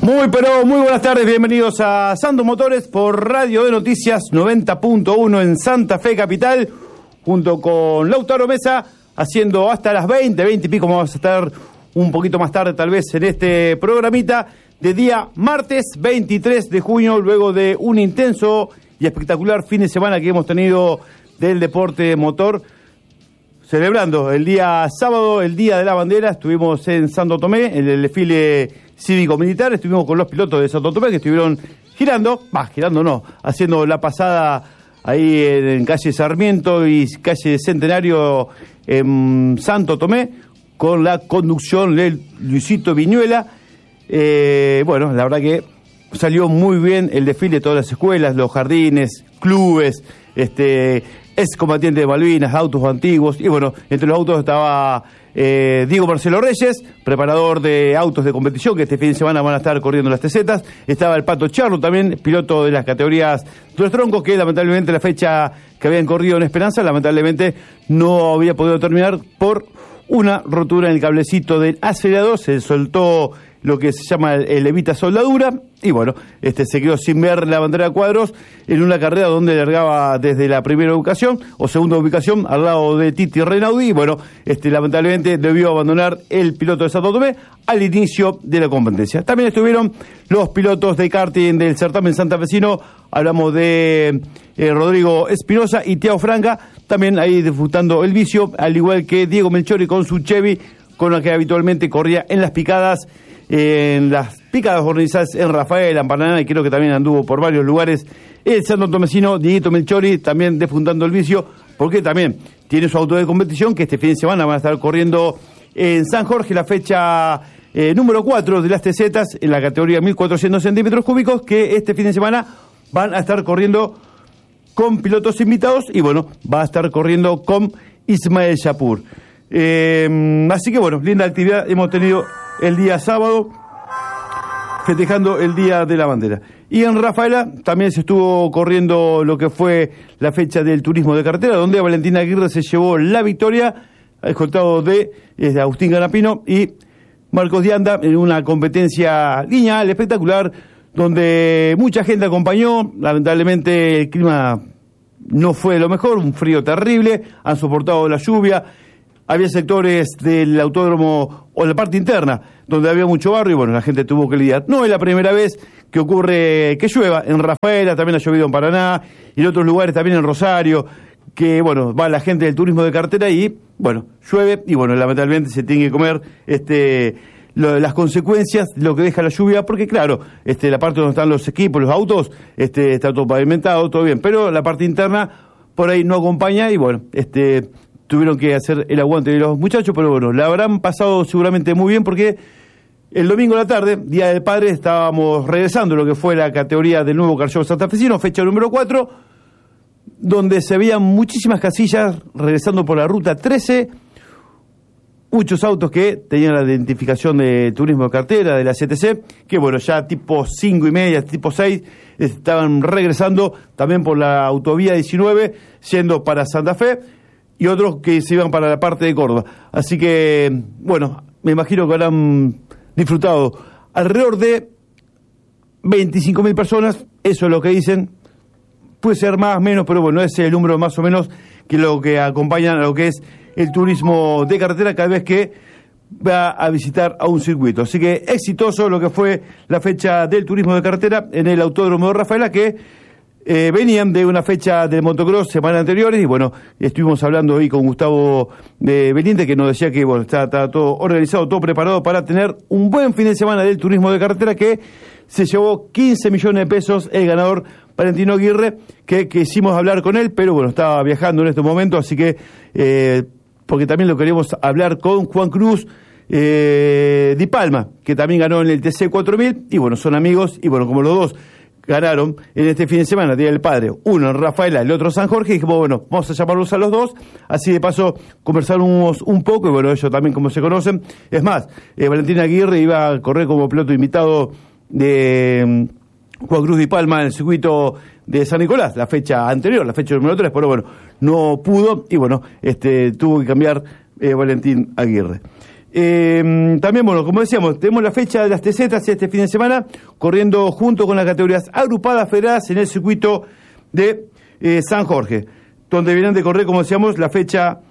Muy buenas tardes, bienvenidos a Santos Motores por Radio de Noticias 90.1 en Santa Fe Capital, junto con Lautaro Mesa, haciendo hasta las 20 y pico. Vamos a estar un poquito más tarde tal vez en este programita de día martes 23 de junio, luego de un intenso y espectacular fin de semana que hemos tenido del deporte motor. Celebrando el día sábado, el Día de la Bandera, estuvimos en Santo Tomé, en el desfile cívico-militar, estuvimos con los pilotos de Santo Tomé que estuvieron haciendo la pasada ahí en calle Sarmiento y calle Centenario en Santo Tomé, con la conducción de Luisito Viñuela. La verdad que salió muy bien el desfile de todas las escuelas, los jardines, clubes, excombatientes de Malvinas, autos antiguos, y bueno, entre los autos estaba Diego Marcelo Reyes, preparador de autos de competición, que este fin de semana van a estar corriendo las TZs. Estaba el Pato Charlo también, piloto de las categorías de los troncos, que lamentablemente la fecha que habían corrido en Esperanza, lamentablemente no había podido terminar por una rotura en el cablecito del acelerador. Se soltó lo que se llama el evita soldadura, y bueno, se quedó sin ver la bandera de cuadros en una carrera donde largaba desde la primera ubicación o segunda ubicación al lado de Titi Renaudi, y bueno, lamentablemente debió abandonar el piloto de Santo Tomé al inicio de la competencia. También estuvieron los pilotos de karting del certamen santafesino, hablamos de Rodrigo Espinosa y Thiago Franca, también ahí disfrutando el vicio, al igual que Diego Melchori con su Chevy, con la que habitualmente corría en las picadas organizadas en Rafaela, en Paraná, y creo que también anduvo por varios lugares. El santo tomecino Dieguito Melchori también despuntando el vicio, porque también tiene su auto de competición, que este fin de semana van a estar corriendo en San Jorge, la fecha número 4 de las TZs, en la categoría 1400 centímetros cúbicos, que este fin de semana van a estar corriendo con pilotos invitados, y bueno, va a estar corriendo con Ismael Yapur. Así que bueno, linda actividad hemos tenido el día sábado, festejando el Día de la Bandera. Y en Rafaela también se estuvo corriendo lo que fue la fecha del turismo de carretera, donde Valentín Aguirre se llevó la victoria, escoltado de Agustín Ganapino y Marcos Dianda, en una competencia lineal, espectacular, donde mucha gente acompañó. Lamentablemente el clima no fue lo mejor, un frío terrible, han soportado la lluvia. Había sectores del autódromo o la parte interna donde había mucho barro y bueno, la gente tuvo que lidiar. No es la primera vez que ocurre que llueva en Rafaela, también ha llovido en Paraná y en otros lugares, también en Rosario, que bueno, va la gente del turismo de carretera y bueno, llueve y bueno, lamentablemente se tiene que comer las consecuencias de lo que deja la lluvia, porque claro, la parte donde están los equipos, los autos, está todo pavimentado, todo bien, pero la parte interna por ahí no acompaña y bueno, tuvieron que hacer el aguante de los muchachos, pero bueno, la habrán pasado seguramente muy bien, porque el domingo a la tarde, Día del Padre, estábamos regresando lo que fue la categoría del nuevo Car Show santafesino, fecha número 4, donde se veían muchísimas casillas regresando por la ruta 13, muchos autos que tenían la identificación de turismo de cartera, de la CTC, que bueno, ya tipo 5:30, tipo 6, estaban regresando también por la autovía 19, yendo para Santa Fe, y otros que se iban para la parte de Córdoba. Así que, bueno, me imagino que habrán disfrutado alrededor de 25.000 personas, eso es lo que dicen, puede ser más, menos, pero bueno, ese es el número más o menos que lo que acompaña a lo que es el turismo de carretera cada vez que va a visitar a un circuito. Así que exitoso lo que fue la fecha del turismo de carretera en el Autódromo de Rafaela, que venían de una fecha de motocross semanas anteriores, y bueno, estuvimos hablando hoy con Gustavo Beliente, que nos decía que bueno, está todo organizado, todo preparado para tener un buen fin de semana del turismo de carretera, que se llevó 15 millones de pesos el ganador Valentino Aguirre, que quisimos hablar con él, pero bueno, estaba viajando en este momento, así que porque también lo queríamos hablar con Juan Cruz Di Palma, que también ganó en el TC 4000, y bueno, son amigos, y bueno, como los dos ganaron en este fin de semana, Día del Padre, uno en Rafaela, el otro en San Jorge, y dijimos, bueno, vamos a llamarlos a los dos, así de paso conversamos un poco, y bueno, ellos también como se conocen. Es más, Valentín Aguirre iba a correr como piloto invitado de Juan Cruz Di Palma en el circuito de San Nicolás, la fecha anterior, la fecha número 3, pero bueno, no pudo, y bueno, tuvo que cambiar Valentín Aguirre. También, bueno, como decíamos, tenemos la fecha de las TZ este fin de semana, corriendo junto con las categorías agrupadas federadas en el circuito de San Jorge, donde vienen de correr, como decíamos, la fecha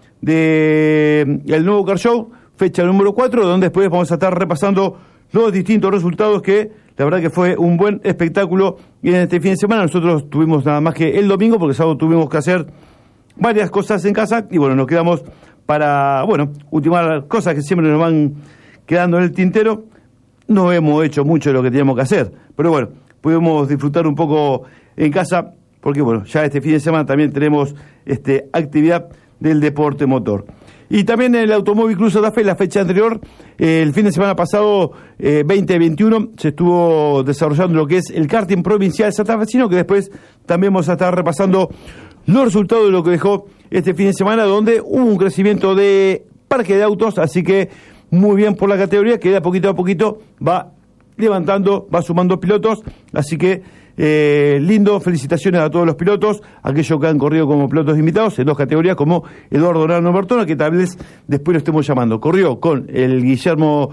de el nuevo Car Show, fecha número 4, donde después vamos a estar repasando los distintos resultados, que la verdad que fue un buen espectáculo en este fin de semana. Nosotros tuvimos nada más que el domingo, porque el sábado tuvimos que hacer varias cosas en casa, y bueno, nos quedamos para, bueno, ultimar cosas que siempre nos van quedando en el tintero. No hemos hecho mucho de lo que teníamos que hacer, pero bueno, pudimos disfrutar un poco en casa, porque bueno, ya este fin de semana también tenemos actividad del deporte motor. Y también en el Automóvil Club Santa Fe, la fecha anterior, el fin de semana pasado, 2021, se estuvo desarrollando lo que es el karting provincial santafesino, que después también vamos a estar repasando los resultados de lo que dejó este fin de semana, donde hubo un crecimiento de parque de autos, así que muy bien por la categoría, que de a poquito va levantando, va sumando pilotos, así que lindo, felicitaciones a todos los pilotos, aquellos que han corrido como pilotos invitados en dos categorías, como Eduardo Nano Bertona, que tal vez después lo estemos llamando. Corrió con el Guillermo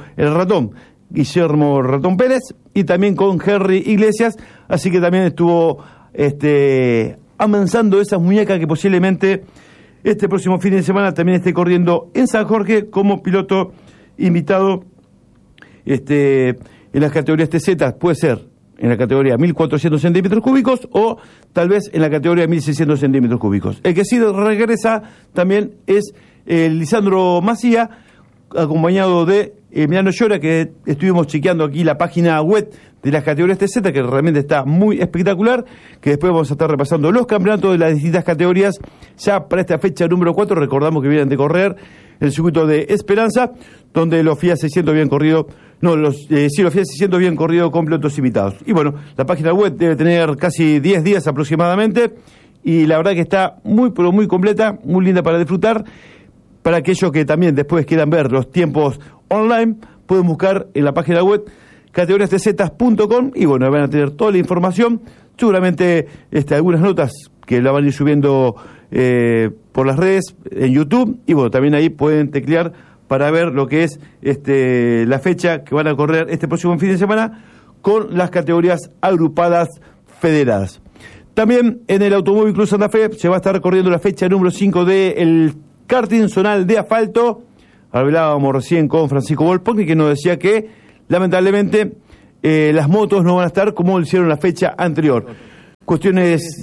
Ratón Pérez, y también con Henry Iglesias, así que también estuvo amansando esas muñecas que posiblemente este próximo fin de semana también esté corriendo en San Jorge como piloto invitado en las categorías TZ. Puede ser en la categoría 1.400 centímetros cúbicos o tal vez en la categoría 1.600 centímetros cúbicos. El que sí regresa también es Lisandro Macía, acompañado de Emiliano Llora, que estuvimos chequeando aquí la página web de las categorías TZ, que realmente está muy espectacular, que después vamos a estar repasando los campeonatos de las distintas categorías ya para esta fecha número 4. Recordamos que vienen de correr el circuito de Esperanza, donde los FIA 600 habían corrido, los FIA 600 habían corrido con pilotos invitados. Y bueno, la página web debe tener casi 10 días aproximadamente, y la verdad que está muy, pero muy completa, muy linda para disfrutar. Para aquellos que también después quieran ver los tiempos online, pueden buscar en la página web categoriastz.com, y bueno, van a tener toda la información, seguramente algunas notas que la van a ir subiendo por las redes, en YouTube, y bueno, también ahí pueden teclear para ver lo que es la fecha que van a correr este próximo fin de semana con las categorías agrupadas federadas. También en el Automóvil Club Santa Fe se va a estar corriendo la fecha número 5 del karting zonal de asfalto. Hablábamos recién con Francisco Volponi, que nos decía que lamentablemente las motos no van a estar como lo hicieron la fecha anterior. Cuestiones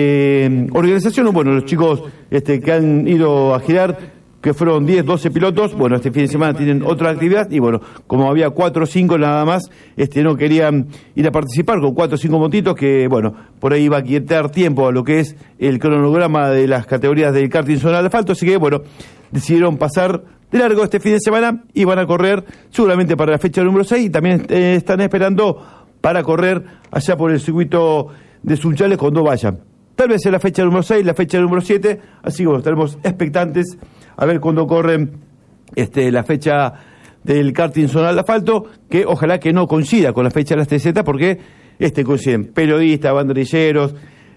de organización, bueno, los chicos que han ido a girar, que fueron 10, 12 pilotos, bueno, este fin de semana tienen otra actividad, y bueno, como había 4 o 5 nada más, no querían ir a participar con 4 o 5 motitos, que bueno, por ahí iba a quitar tiempo a lo que es el cronograma de las categorías del karting zonal de asfalto, así que bueno, decidieron pasar de largo este fin de semana y van a correr seguramente para la fecha número 6, y también están esperando para correr allá por el circuito de Sunchales cuando vayan. Tal vez en la fecha número 6, la fecha número 7, así que bueno, estaremos expectantes a ver cuándo corren la fecha del karting zonal de asfalto, que ojalá que no coincida con la fecha de las TZ, porque coinciden periodistas, banderilleros,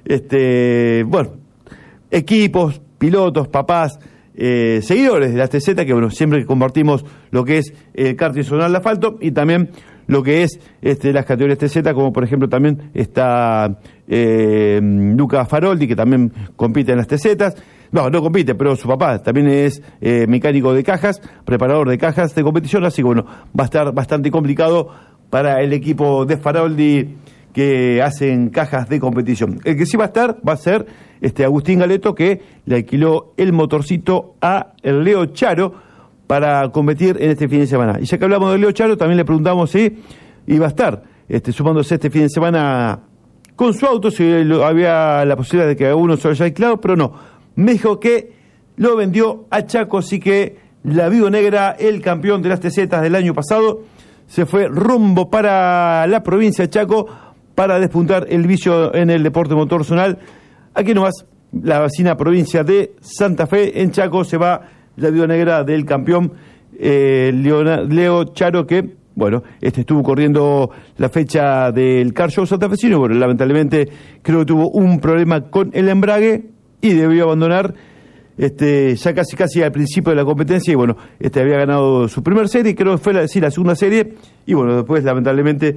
bueno, equipos, pilotos, papás, seguidores de las TZ, que bueno, siempre compartimos lo que es el karting zonal de asfalto, y también lo que es las categorías TZ, como por ejemplo también está Luca Faroldi, que también compite en las TZ. No compite, pero su papá también es mecánico de cajas, preparador de cajas de competición, así que bueno, va a estar bastante complicado para el equipo de Faroldi que hacen cajas de competición. El que sí va a ser Agustín Galeto, que le alquiló el motorcito a el Leo Charo para competir en este fin de semana. Y ya que hablamos de Leo Charo, también le preguntamos si iba a estar sumándose este fin de semana con su auto, si había la posibilidad de que uno se lo haya alquilado, pero no. Me dijo que lo vendió a Chaco, así que la Viuda Negra, el campeón de las TZ del año pasado, se fue rumbo para la provincia de Chaco para despuntar el vicio en el deporte motor zonal. Aquí nomás, la vecina provincia de Santa Fe, en Chaco, se va la Viuda Negra del campeón Leo Charo, que bueno, estuvo corriendo la fecha del Car Show santafesino. Bueno, lamentablemente creo que tuvo un problema con el embrague y debió abandonar ya casi al principio de la competencia, y bueno, había ganado su primer serie, creo que fue la segunda serie, y bueno, después lamentablemente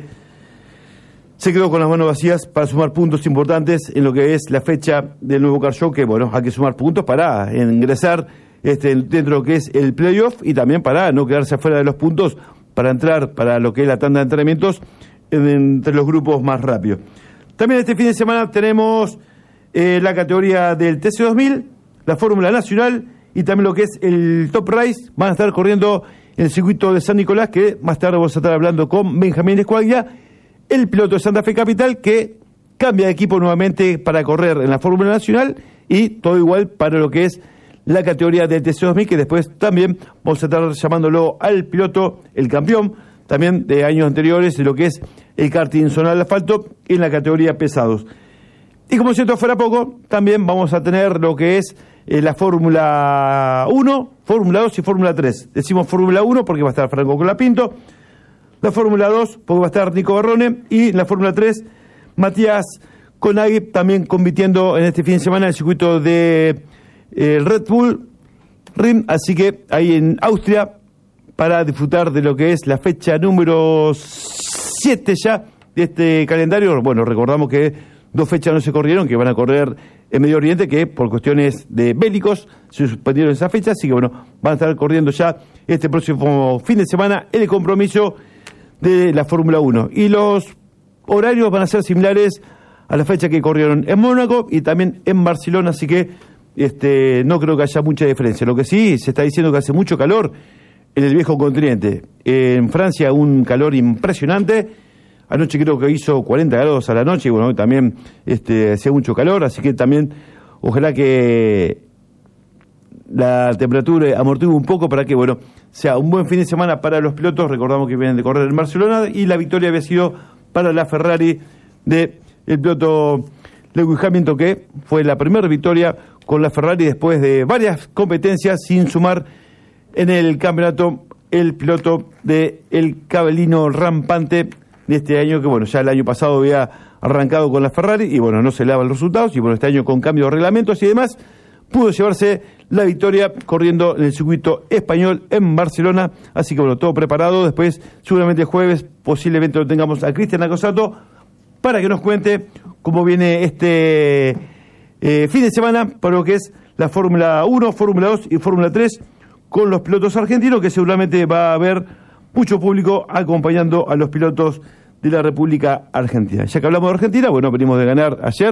se quedó con las manos vacías para sumar puntos importantes en lo que es la fecha del nuevo Car Show, que bueno, hay que sumar puntos para ingresar dentro de lo que es el playoff, y también para no quedarse afuera de los puntos para entrar para lo que es la tanda de entrenamientos entre los grupos más rápidos. También este fin de semana tenemos la categoría del TC2000, la Fórmula Nacional, y también lo que es el Top Race. Van a estar corriendo en el circuito de San Nicolás, que más tarde vamos a estar hablando con Benjamín Escuaglia, el piloto de Santa Fe Capital, que cambia de equipo nuevamente para correr en la Fórmula Nacional, y todo igual para lo que es la categoría del TC2000, que después también vamos a estar llamándolo al piloto, el campeón, también de años anteriores, de lo que es el karting zonal de asfalto en la categoría pesados. Y como si esto fuera poco, también vamos a tener lo que es la Fórmula 1, Fórmula 2 y Fórmula 3. Decimos Fórmula 1 porque va a estar Franco Colapinto, la Fórmula 2 porque va a estar Nico Barrone, y la Fórmula 3, Matías Conagui, también compitiendo en este fin de semana en el circuito de Red Bull Ring, así que ahí en Austria, para disfrutar de lo que es la fecha número 7 ya de este calendario. Bueno, recordamos que 2 fechas no se corrieron, que van a correr en Medio Oriente, que por cuestiones de bélicos se suspendieron esas fechas, así que bueno, van a estar corriendo ya este próximo fin de semana el compromiso de la Fórmula 1. Y los horarios van a ser similares a la fecha que corrieron en Mónaco y también en Barcelona, así que no creo que haya mucha diferencia. Lo que sí, se está diciendo que hace mucho calor en el viejo continente. En Francia un calor impresionante. Anoche creo que hizo 40 grados a la noche, y bueno, hoy también hacía mucho calor, así que también ojalá que la temperatura amortigue un poco para que, bueno, sea un buen fin de semana para los pilotos. Recordamos que vienen de correr en Barcelona, y la victoria había sido para la Ferrari de el piloto Lewis Hamilton, que fue la primera victoria con la Ferrari después de varias competencias sin sumar en el campeonato el piloto de el cabelino rampante de este año, que bueno, ya el año pasado había arrancado con la Ferrari y bueno, no se le daban los resultados, y bueno, este año con cambio de reglamentos y demás pudo llevarse la victoria corriendo en el circuito español en Barcelona. Así que bueno, todo preparado. Después seguramente el jueves posiblemente lo tengamos a Cristian Acosato para que nos cuente cómo viene este fin de semana para lo que es la Fórmula 1, Fórmula 2 y Fórmula 3 con los pilotos argentinos, que seguramente va a haber mucho público acompañando a los pilotos de la República Argentina. Ya que hablamos de Argentina, bueno, venimos de ganar ayer